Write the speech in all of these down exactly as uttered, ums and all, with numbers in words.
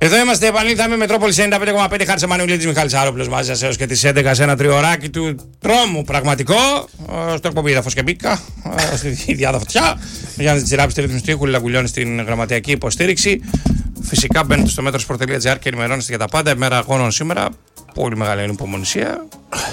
Εδώ είμαστε, επανήλθαμε Μετρόπολης ενενήντα πέντε κόμμα πέντε. Χάρης Μανουλίδης, Μιχάλης Άροπλος μαζί σας έως και τις έντεκα σε ένα τριωράκι του τρόμου πραγματικό. Στο εκπομπή Δαφος και Μπίκα, στη διάδα φωτιά. Γιάννης Τζιράπης στη ρύθμιση του ήχου, Λαγκουλιώνης στην γραμματιακή υποστήριξη. Φυσικά μπαίνετε στο μέτρος τελεία τζι άρ και ενημερώνεστε για τα πάντα. Μέρα αγώνων σήμερα. Πολύ μεγάλη υπομονησία.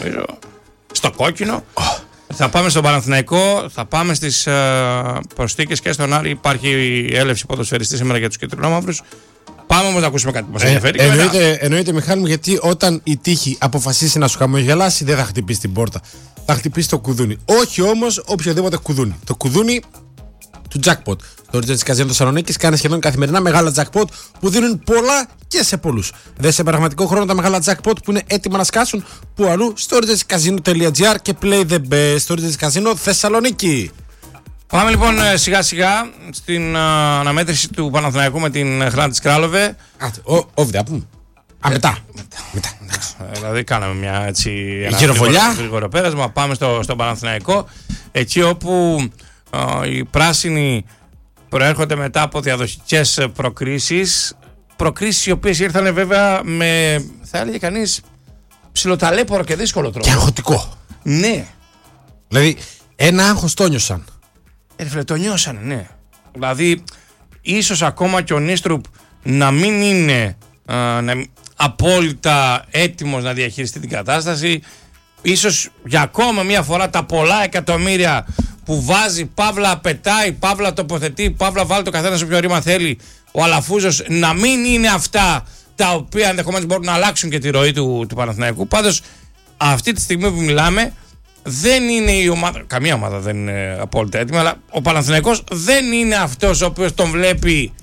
Στο κόκκινο. Θα πάμε στον Παναθηναϊκό, θα πάμε στις uh, προσθήκες και στον Άρη. Υπάρχει η έλευση ποδοσφαιριστή σήμερα για τους κυτρινόμαυρους. Πάμε όμως να ακούσουμε κάτι που μας ενδιαφέρει. Ε, εννοείται, εννοείται, Μιχάλη μου, γιατί όταν η τύχη αποφασίσει να σου χαμογελάσει, δεν θα χτυπήσει την πόρτα. Θα χτυπήσει το κουδούνι. Όχι όμως οποιοδήποτε κουδούνι. Το κουδούνι του jackpot. Το Origins Casino Θεσσαλονίκης κάνει σχεδόν καθημερινά μεγάλα jackpot που δίνουν πολλά και σε πολλούς. Δε σε πραγματικό χρόνο τα μεγάλα jackpot που είναι έτοιμα να σκάσουν που αλλού στο origins casino τελεία τζι άρ και play the best στο Origins Casino Θεσσαλονίκη. Πάμε λοιπόν σιγά σιγά στην uh, αναμέτρηση του Παναθηναϊκού με την Hrant Kralove. Όχι, α πούμε. Α, μετά. μετά. Δηλαδή κάναμε μια έτσι γυροβολιά. Γρήγορο πέρασμα. Πάμε στο, στο Παναθηναϊκό. Εκεί όπου uh, οι πράσινοι προέρχονται μετά από διαδοχικές προκρίσεις. Προκρίσεις οι οποίες ήρθαν βέβαια με, θα έλεγε κανείς, ψιλοταλέπορο και δύσκολο τρόπο. Και αγχωτικό. Ναι. Δηλαδή ένα άγχος το νιώσαν. Ε, το νιώσανε, ναι. Δηλαδή, ίσως ακόμα και ο Νίστρουπ να μην είναι α, να, απόλυτα έτοιμος να διαχειριστεί την κατάσταση. Ίσως για ακόμα μια φορά τα πολλά εκατομμύρια που βάζει, παύλα πετάει, παύλα τοποθετεί, παύλα βάλει το καθένα σε όποιο ρήμα θέλει ο Αλαφούζος, να μην είναι αυτά τα οποία ενδεχομένως μπορούν να αλλάξουν και τη ροή του, του Παναθηναϊκού. Πάντως, αυτή τη στιγμή που μιλάμε, δεν είναι η ομάδα, καμία ομάδα δεν είναι απόλυτα έτοιμη, αλλά ο Παναθηναϊκός δεν είναι αυτός ο οποίος τον βλέπει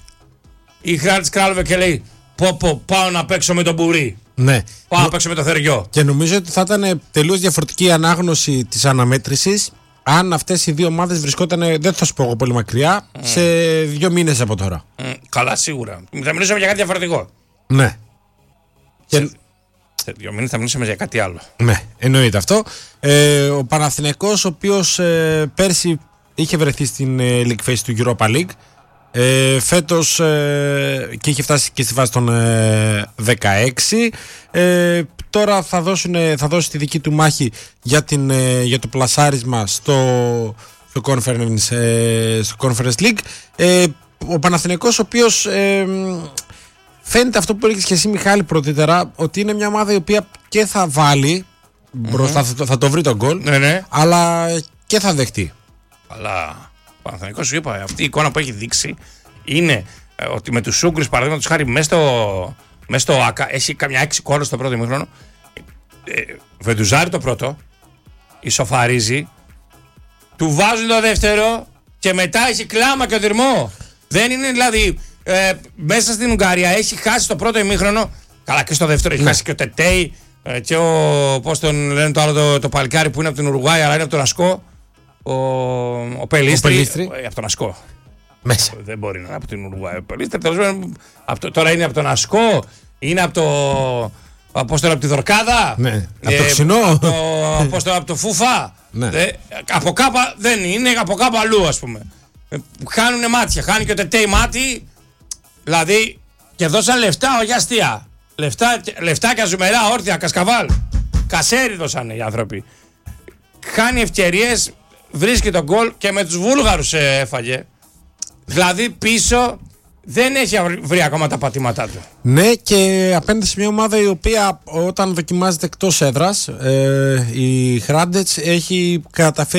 η Hrant Kralove και λέει πω πω πάω να παίξω με τον Μπουρί. Ναι. Πάω να παίξω με το Θεριό. Και νομίζω ότι θα ήταν τελείως διαφορετική η ανάγνωση της αναμέτρησης αν αυτές οι δύο ομάδες βρισκόταν, δεν θα σου πω εγώ πολύ μακριά, mm. σε δύο μήνες από τώρα. Mm. Καλά, σίγουρα. Θα μιλήσουμε για κάτι διαφορετικό. Ναι. Σε... Και... Σε δύο μήνες θα μιλήσουμε για κάτι άλλο. Ναι, εννοείται αυτό. Ε, ο Παναθηναϊκός, ο οποίος ε, πέρσι είχε βρεθεί στην ε, League Phase του Europa League, ε, φέτος ε, και είχε φτάσει και στη φάση των ε, δεκαέξι. Ε, τώρα θα, δώσουν, θα δώσει τη δική του μάχη για, την, ε, για το πλασάρισμα στο, στο, Conference, ε, στο Conference League. Ε, ο Παναθηναϊκός, ο οποίος... Ε, φαίνεται αυτό που έλεγες και εσύ, Μιχάλη, πρωτήτερα, ότι είναι μια ομάδα η οποία και θα βάλει mm-hmm. μπροστά, θα το, θα το βρει τον γκολ, ναι, ναι. αλλά και θα δεχτεί. Αλλά ο Παναθηναϊκός, σου είπα, αυτή η εικόνα που έχει δείξει είναι ε, ότι με τους Ούγγρους, παραδείγματος χάρη, μέσα στο, μες στο ΆΚΑ έχει καμιά έξι κόρες στο πρώτο ημίχρονο. Ε, βεντουζάρει το πρώτο, ισοφαρίζει, του βάζουν το δεύτερο και μετά έχει κλάμα και οδυρμό. Δεν είναι δηλαδή. Ε, μέσα στην Ουγγαρία έχει χάσει το πρώτο ημίχρονο. Καλά, και στο δεύτερο έχει ναι. χάσει και ο Τετέι ε, και ο. Πώς τον λένε το άλλο το, το παλικάρι που είναι από την Ουρουγουάη, αλλά είναι από τον Ασκό. Ο, ο Πελίστρη. Ε, από τον Ασκό. Μέσα. Δεν μπορεί να είναι από την Ουρουγουάη. Ο Πελίστρη, το, τώρα είναι από τον Ασκό, είναι από το. Πώς το από τη Δορκάδα. Ναι. Ε, από το Ξινό. Πώς το από το Φούφα. Ναι. Ε, από κάπου δεν είναι, από κάπου αλλού, ας πούμε. Ε, χάνουνε μάτια, χάνει και ο Τετέι μάτι. Δηλαδή, και δώσαν λεφτά, όχι αστεία. Λεφτά, λεφτάκια ζουμερά, όρθια, κασκαβάλ. Κασέρι δώσανε οι άνθρωποι. Χάνει ευκαιρίες, βρίσκει τον γκολ και με τους Βούλγαρους ε, έφαγε. Δηλαδή πίσω δεν έχει βρει ακόμα τα πατήματά του. Ναι, και απέναντι σε μια ομάδα η οποία όταν δοκιμάζεται εκτός έδρας, ε, η Hrant έχει καταφέρει